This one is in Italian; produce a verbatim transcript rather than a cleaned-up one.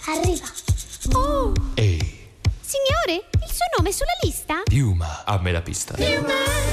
Arriva. Oh, Ehi, signore, il suo nome è sulla lista? Piuma, a me la pista. Piuma.